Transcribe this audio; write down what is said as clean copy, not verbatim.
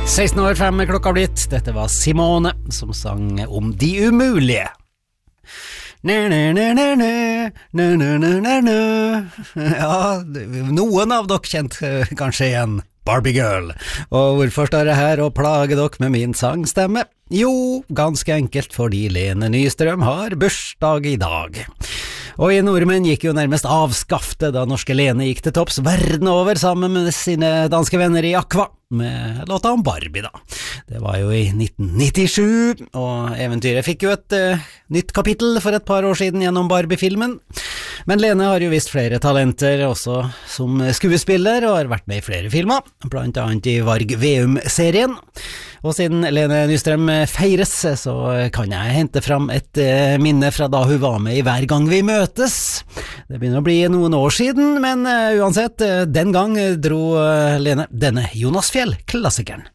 16 år 5 er klokka blitt. Dette var Simone som sang om de umulige. Ja, noen av dere kjente kanskje igjen Barbie Girl. Og hvorfor står jeg her og plager dere med min sangstemme? Jo, ganske enkelt fordi Lene Nystrøm har bursdag i dag. Og i nordmenn gikk jo nærmest avskafte da norske Lene gikk til topps verden over sammen med sine danske venner i Aqua, med låta om Barbie da. Det var jo i 1997, og eventyret fikk jo et nytt kapittel for et par år siden gjennom Barbie-filmen. Men Lene har jo vist flere talenter også som skuespiller, og har vært med i flere filmer, blant annet i Varg Veum-serien. Og siden Lene Nystrøm feires, så kan jeg hente fram et minne fra da hun var med i Hver gang vi møtes. Det begynner å bli noen år siden, men uansett, den gang dro Lene denne Jonas Fjell-klassikeren.